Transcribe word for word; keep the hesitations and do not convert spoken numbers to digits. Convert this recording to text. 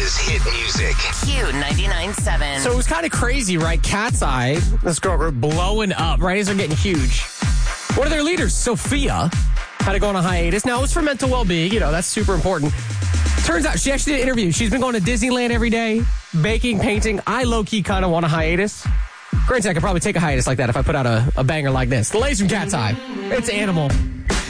America's hit music. Q ninety-nine point seven. So it was kind of crazy, right? Cat's Eye, this girl group blowing up, right? As they're getting huge. One of their leaders, Sophia, had to go on a hiatus. Now, it was for mental well-being. You know, that's super important. Turns out she actually did an interview. She's been going to Disneyland every day, baking, painting. I low-key kind of want a hiatus. Granted, I could probably take a hiatus like that if I put out a, a banger like this. The Lays from Cat's Eye. It's Animal.